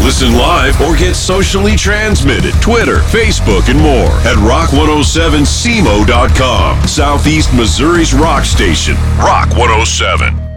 Listen live or get socially transmitted. Twitter, Facebook, and more at rock107cmo.com. Southeast Missouri's rock station. Rock 107.